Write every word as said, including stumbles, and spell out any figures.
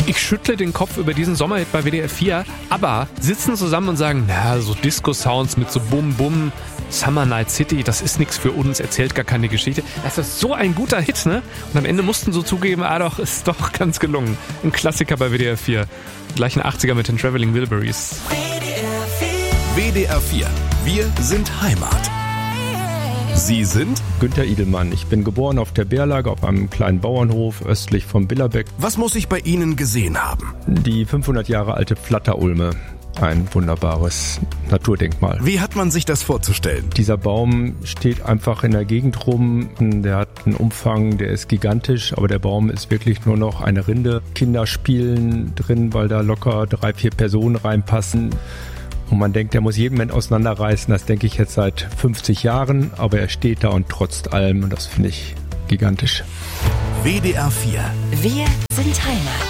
Ich schüttle den Kopf über diesen Sommerhit bei W D R vier, aber sitzen zusammen und sagen, na, so Disco-Sounds mit so Bum-Bum, Summer Night City, das ist nichts für uns, erzählt gar keine Geschichte. Das ist so ein guter Hit, ne? Und am Ende mussten so zugeben, ah doch, ist doch ganz gelungen. Ein Klassiker bei W D R vier. Gleich ein achtziger mit den Traveling Wilburys. W D R vier. Wir sind Heimat. Sie sind Günther Idelmann. Ich bin geboren auf der Bärlage auf einem kleinen Bauernhof östlich von Billerbeck. Was muss ich bei Ihnen gesehen haben? Die fünfhundert Jahre alte Flatterulme. Ein wunderbares Naturdenkmal. Wie hat man sich das vorzustellen? Dieser Baum steht einfach in der Gegend rum. Der hat einen Umfang, der ist gigantisch, aber der Baum ist wirklich nur noch eine Rinde. Kinder spielen drin, weil da locker drei, vier Personen reinpassen. Und man denkt, der muss jeden Moment auseinanderreißen. Das denke ich jetzt seit fünfzig Jahren. Aber er steht da und trotzt allem. Und das finde ich gigantisch. W D R vier. Wir sind Heimat.